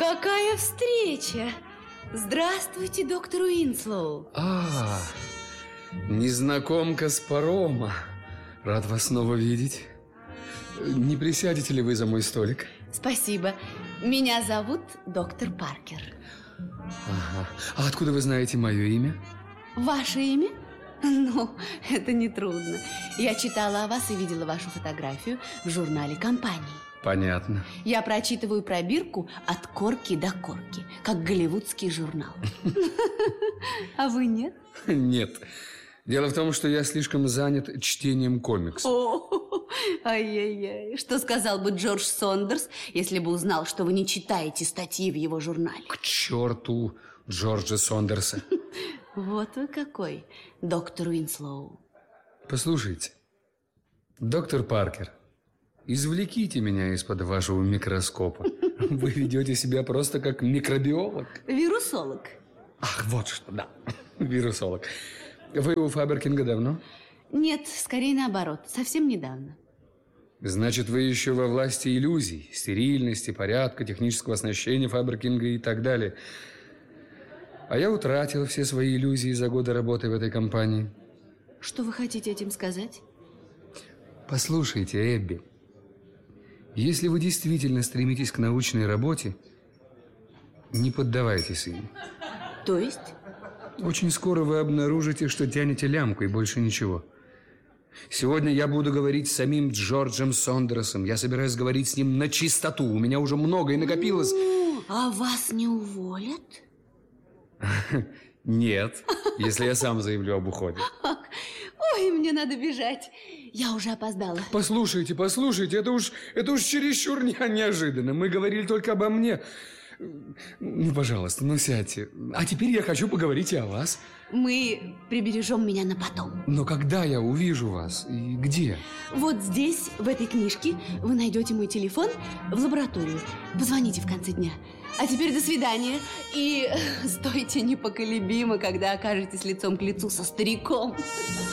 Какая встреча! Здравствуйте, доктор Уинслоу. Незнакомка с парома. Рад вас снова видеть. Не присядете ли вы за мой столик? Спасибо. Меня зовут доктор Паркер. Ага. А откуда вы знаете мое имя? Ваше имя? Ну, это нетрудно. Я читала о вас и видела вашу фотографию в журнале компании. Понятно. Я прочитываю пробирку от корки до корки, как голливудский журнал. А вы нет? Нет. Дело в том, что я слишком занят чтением комиксов. О, ай-яй-яй. Что сказал бы Джордж Сондерс, если бы узнал, что вы не читаете статьи в его журнале? К черту Джорджа Сондерса. Вот вы какой, доктор Уинслоу. Послушайте, доктор Паркер, извлеките меня из-под вашего микроскопа. Вы ведете себя просто как микробиолог. Вирусолог. Ах, вот что, да, вирусолог. Вы у Фаберкинга давно? Нет, скорее наоборот, совсем недавно. Значит, вы еще во власти иллюзий, стерильности, порядка, технического оснащения Фаберкинга и так далее. А я утратил все свои иллюзии за годы работы в этой компании. Что вы хотите этим сказать? Послушайте, Эбби, если вы действительно стремитесь к научной работе, не поддавайтесь им. То есть? Очень скоро вы обнаружите, что тянете лямку и больше ничего. Сегодня я буду говорить с самим Джорджем Сондерсом. Я собираюсь говорить с ним на чистоту. У меня уже многое накопилось. А вас не уволят? Нет, если я сам заявлю об уходе. Ой, мне надо бежать. Я уже опоздала. Послушайте, это уж чересчур неожиданно. Мы говорили только обо мне. Ну, пожалуйста, ну сядьте. А теперь я хочу поговорить и о вас. Мы прибережем меня на потом. Но когда я увижу вас и где? Вот здесь, в этой книжке, вы найдете мой телефон в лабораторию. Позвоните в конце дня. А теперь до свидания. И стойте непоколебимо, когда окажетесь лицом к лицу со стариком.